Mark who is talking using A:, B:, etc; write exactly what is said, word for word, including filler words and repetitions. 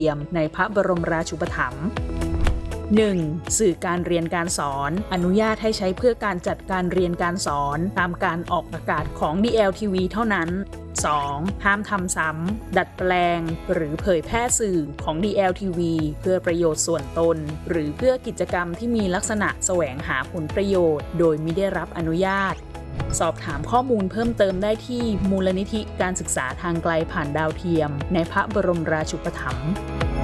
A: ทียมในพระบรมราชูปถัมภ์ หนึ่ง. สื่อการเรียนการสอนอนุญาตให้ใช้เพื่อการจัดการเรียนการสอนตามการออกอากาศของ ดี แอล ที วี เท่านั้น สอง. ห้ามทำซ้ำดัดแปลงหรือเผยแพร่สื่อของ ดี แอล ที วี เพื่อประโยชน์ส่วนตนหรือเพื่อกิจกรรมที่มีลักษณะแสวงหาผลประโยชน์โดยมิได้รับอนุญาตสอบถามข้อมูลเพิ่มเติมได้ที่มูลนิธิการศึกษาทางไกลผ่านดาวเทียมในพระบรมราชูปถัมภ์